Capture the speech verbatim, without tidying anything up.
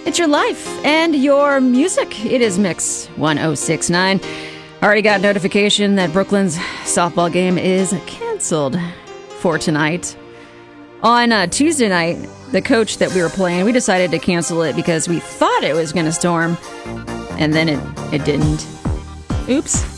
It's your life and your music. It is Mix one oh six point nine. Already got notification that Brooklyn's softball game is canceled for tonight. On uh, Tuesday night, the coach that we were playing, we decided to cancel it because we thought it was going to storm, and then it, it didn't. Oops.